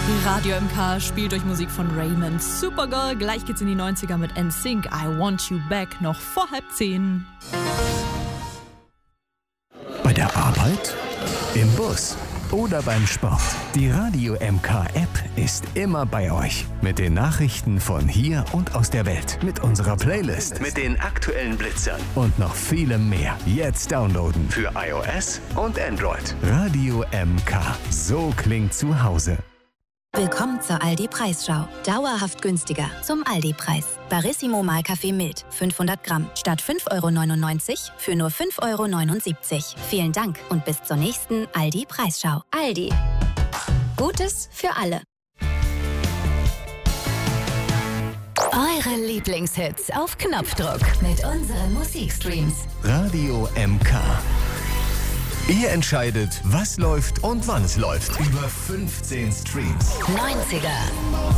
Radio MK spielt euch Musik von Raymond. Supergirl, gleich geht's in die 90er mit NSYNC. I Want You Back, noch vor 9:30. Bei der Arbeit, im Bus oder beim Sport. Die Radio MK App ist immer bei euch. Mit den Nachrichten von hier und aus der Welt. Mit unserer Playlist. Mit den aktuellen Blitzern. Und noch vielem mehr. Jetzt downloaden. Für iOS und Android. Radio MK. So klingt zu Hause. Willkommen zur Aldi-Preisschau. Dauerhaft günstiger zum Aldi-Preis. Barissimo Mahlkaffee mild, 500 Gramm, statt 5,99 € für nur 5,79 €. Vielen Dank und bis zur nächsten Aldi-Preisschau. Aldi. Gutes für alle. Eure Lieblingshits auf Knopfdruck mit unseren Musikstreams. Radio MK. Ihr entscheidet, was läuft und wann es läuft. Über 15 Streams. 90er.